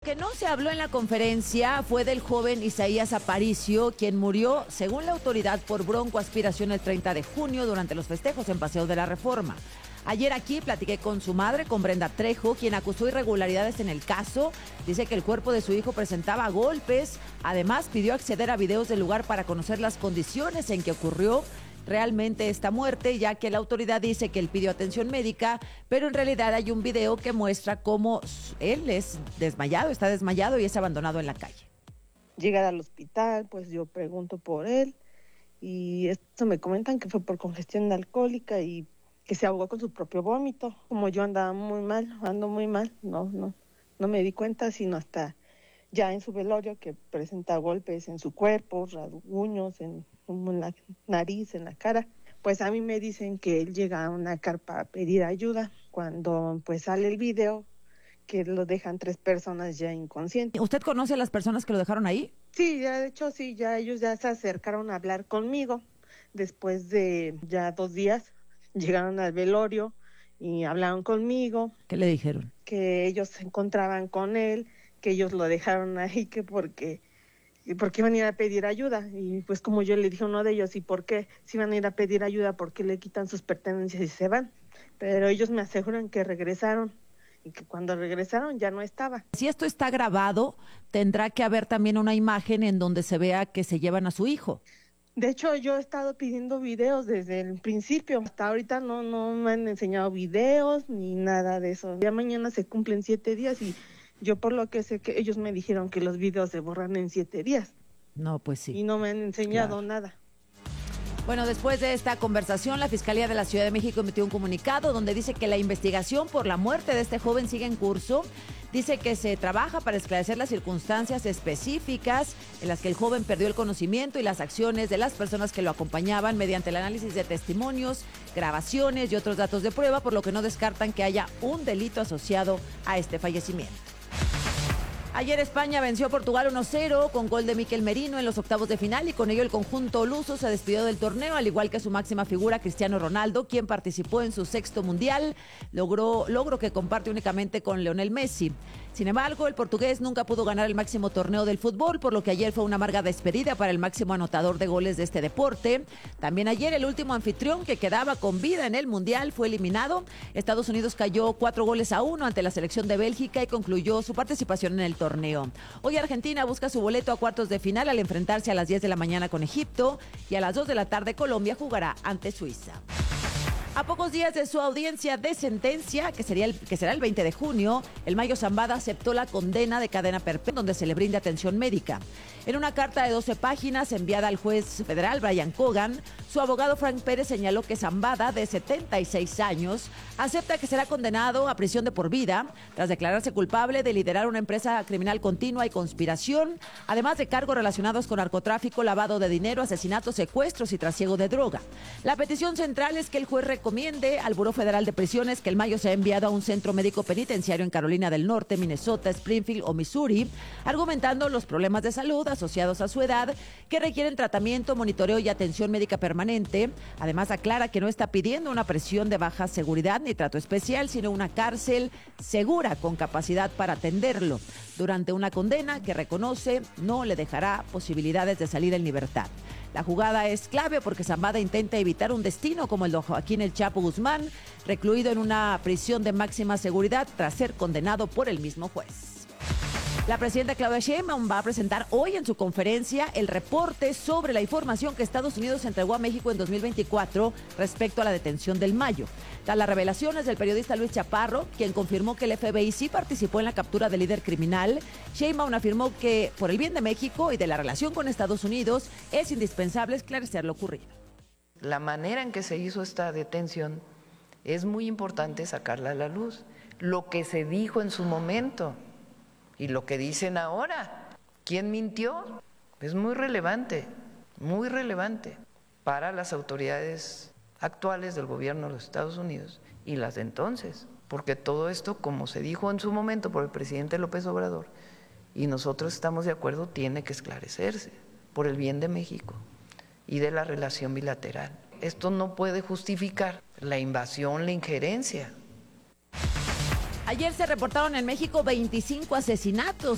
que no se habló en la conferencia fue del joven Isaías Aparicio, quien murió, según la autoridad, por broncoaspiración el 30 de junio durante los festejos en Paseo de la Reforma. Ayer aquí platiqué con su madre, con Brenda Trejo, quien acusó irregularidades en el caso. Dice que el cuerpo de su hijo presentaba golpes. Además, pidió acceder a videos del lugar para conocer las condiciones en que ocurrió realmente esta muerte, ya que la autoridad dice que él pidió atención médica, pero en realidad hay un video que muestra cómo él está desmayado y es abandonado en la calle. Llegar al hospital, pues yo pregunto por él y esto me comentan que fue por congestión alcohólica y que se ahogó con su propio vómito. Como yo ando muy mal, no me di cuenta sino hasta ya en su velorio, que presenta golpes en su cuerpo, rasguños en la nariz, en la cara. Pues a mí me dicen que él llega a una carpa a pedir ayuda. Cuando pues sale el video, que lo dejan 3 personas ya inconscientes. ¿Usted conoce a las personas que lo dejaron ahí? Sí, ya de hecho sí, ya ellos ya se acercaron a hablar conmigo. Después de ya 2 días, llegaron al velorio y hablaron conmigo. ¿Qué le dijeron? Que ellos se encontraban con él, que ellos lo dejaron ahí, que porque iban a ir a pedir ayuda. Y pues como yo le dije a uno de ellos, ¿y por qué? Si van a ir a pedir ayuda, ¿por qué le quitan sus pertenencias y se van? Pero ellos me aseguran que regresaron y que cuando regresaron ya no estaba. Si esto está grabado, tendrá que haber también una imagen en donde se vea que se llevan a su hijo. De hecho, yo he estado pidiendo videos desde el principio. Hasta ahorita no me han enseñado videos ni nada de eso. Ya mañana se cumplen 7 días y yo por lo que sé que ellos me dijeron que los videos se borran en 7 días. No, pues sí. Y no me han enseñado nada. Bueno, después de esta conversación, la Fiscalía de la Ciudad de México emitió un comunicado donde dice que la investigación por la muerte de este joven sigue en curso. Dice que se trabaja para esclarecer las circunstancias específicas en las que el joven perdió el conocimiento y las acciones de las personas que lo acompañaban mediante el análisis de testimonios, grabaciones y otros datos de prueba, por lo que no descartan que haya un delito asociado a este fallecimiento. Ayer España venció a Portugal 1-0 con gol de Mikel Merino en los octavos de final y con ello el conjunto luso se despidió del torneo, al igual que su máxima figura Cristiano Ronaldo, quien participó en su 6º mundial, logro que comparte únicamente con Lionel Messi. Sin embargo, el portugués nunca pudo ganar el máximo torneo del fútbol, por lo que ayer fue una amarga despedida para el máximo anotador de goles de este deporte. También ayer el último anfitrión que quedaba con vida en el mundial fue eliminado. Estados Unidos cayó 4-1 ante la selección de Bélgica y concluyó su participación en el torneo. Hoy Argentina busca su boleto a cuartos de final al enfrentarse a las 10 de la mañana con Egipto y a las 2 de la tarde Colombia jugará ante Suiza. A pocos días de su audiencia de sentencia, que será el 20 de junio, el Mayo Zambada aceptó la condena de cadena perpetua donde se le brinda atención médica. En una carta de 12 páginas enviada al juez federal Brian Cogan, su abogado Frank Pérez señaló que Zambada, de 76 años, acepta que será condenado a prisión de por vida tras declararse culpable de liderar una empresa criminal continua y conspiración, además de cargos relacionados con narcotráfico, lavado de dinero, asesinatos, secuestros y trasiego de droga. La petición central es que el juez recomiende al Buró Federal de Prisiones que el Mayo sea enviado a un centro médico penitenciario en Carolina del Norte, Minnesota, Springfield o Missouri, argumentando los problemas de salud asociados a su edad que requieren tratamiento, monitoreo y atención médica permanente. Además, aclara que no está pidiendo una prisión de baja seguridad ni trato especial, sino una cárcel segura con capacidad para atenderlo. Durante una condena que reconoce no le dejará posibilidades de salir en libertad. La jugada es clave porque Zambada intenta evitar un destino como el de Joaquín El Chapo Guzmán, recluido en una prisión de máxima seguridad tras ser condenado por el mismo juez. La presidenta Claudia Sheinbaum va a presentar hoy en su conferencia el reporte sobre la información que Estados Unidos entregó a México en 2024 respecto a la detención del Mayo. Tras las revelaciones del periodista Luis Chaparro, quien confirmó que el FBI sí participó en la captura del líder criminal, Sheinbaum afirmó que por el bien de México y de la relación con Estados Unidos es indispensable esclarecer lo ocurrido. La manera en que se hizo esta detención es muy importante sacarla a la luz. Lo que se dijo en su momento y lo que dicen ahora, ¿quién mintió? Es muy relevante para las autoridades actuales del gobierno de los Estados Unidos y las de entonces, porque todo esto, como se dijo en su momento por el presidente López Obrador, y nosotros estamos de acuerdo, tiene que esclarecerse por el bien de México y de la relación bilateral. Esto no puede justificar la invasión, la injerencia. Ayer se reportaron en México 25 asesinatos